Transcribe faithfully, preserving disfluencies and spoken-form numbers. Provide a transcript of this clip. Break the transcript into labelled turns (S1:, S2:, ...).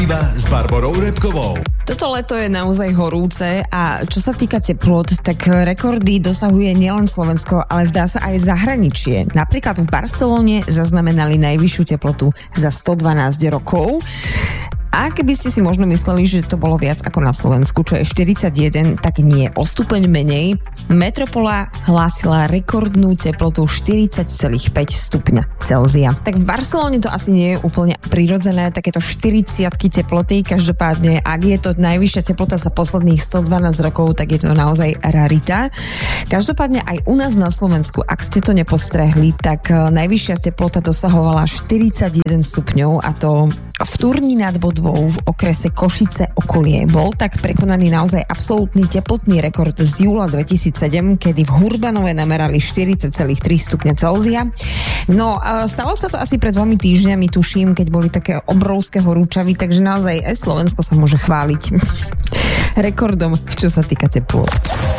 S1: iba s Barborou Repkovou.
S2: Toto leto je naozaj horúce a čo sa týka teplot, tak rekordy dosahuje nielen Slovensko, ale zdá sa aj zahraničie. Napríklad v Barcelone zaznamenali najvyššiu teplotu za stodvanásť rokov. A keby ste si možno mysleli, že to bolo viac ako na Slovensku, čo je štyridsaťjeden, tak nie, o stupeň menej. Metropola hlásila rekordnú teplotu štyridsať celá päť stupňa Celzia. Tak v Barcelone to asi nie je úplne prirodzené, takéto štyridsiatky teploty, každopádne, ak je to najvyššia teplota za posledných stodvanásť rokov, tak je to naozaj rarita. Každopádne aj u nás na Slovensku, ak ste to nepostrehli, tak najvyššia teplota dosahovala štyridsaťjeden stupňov a to v Turni nad Bodvou v okrese Košice okolie. Bol tak prekonaný naozaj absolútny teplotný rekord z júla dvetisícsedem, kedy v Hurbanove namerali štyridsať celá tri stupňa Celzia. No, stalo sa to asi pred dvomi týždňami, tuším, keď boli také obrovské horúčavy, takže naozaj aj Slovensko sa môže chváliť rekordom, čo sa týka teplot.